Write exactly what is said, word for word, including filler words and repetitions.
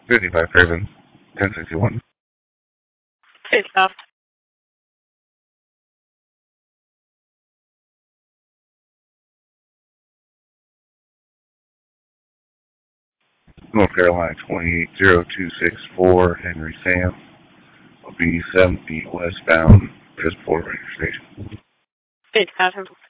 fifty-five Craven, ten sixty-one. It's off. North Carolina twenty-eight zero two six four, Henry Sam. Will be seven feet westbound, just Port Ranger Station. It's off.